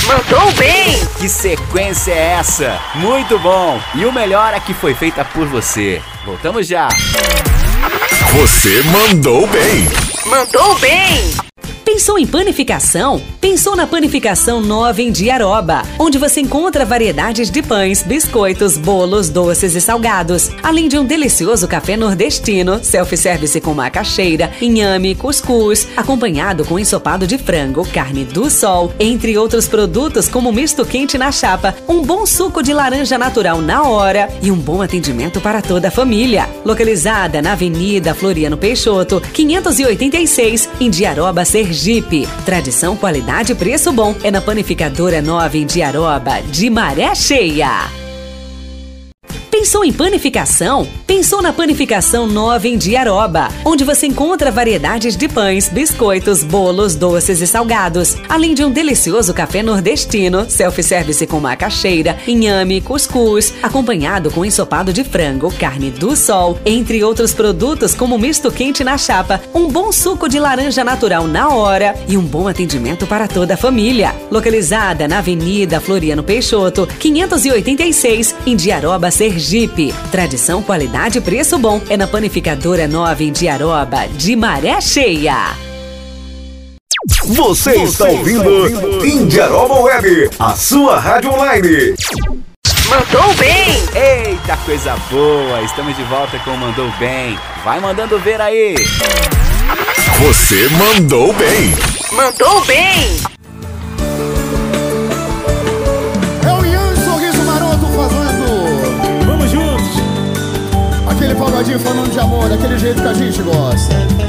Mandou bem! Que sequência é essa? Muito bom! E o melhor é que foi feita por você. Voltamos já! Você mandou bem! Mandou bem! Pensou em panificação? Pensou na Panificação Nova em Diaroba, onde você encontra variedades de pães, biscoitos, bolos, doces e salgados, além de um delicioso café nordestino, self-service com macaxeira, inhame, cuscuz, acompanhado com ensopado de frango, carne do sol, entre outros produtos como misto quente na chapa, um bom suco de laranja natural na hora e um bom atendimento para toda a família. Localizada na Avenida Floriano Peixoto, 586, em Diaroba, Sergipe. Tradição, qualidade e preço bom é na Panificadora Nova em Diaroba, de Maré Cheia. Pensou em panificação? Pensou na Panificação Nova em Diaroba, onde você encontra variedades de pães, biscoitos, bolos, doces e salgados, além de um delicioso café nordestino, self-service com macaxeira, inhame, cuscuz, acompanhado com ensopado de frango, carne do sol, entre outros produtos como misto quente na chapa, um bom suco de laranja natural na hora e um bom atendimento para toda a família. Localizada na Avenida Floriano Peixoto, 586, em Diaroba, Sergipe. Tradição, qualidade e preço bom é na Panificadora Nova em Diaroba, de Maré Cheia. Você está ouvindo Indiaroba Web, a sua rádio online. Mandou bem! Eita, coisa boa! Estamos de volta com o Mandou Bem. Vai mandando ver aí! Você mandou bem! Mandou bem! É o Ian Sorriso Maroto fazendo. Vamos juntos! Aquele pagodinho falando de amor, daquele jeito que a gente gosta.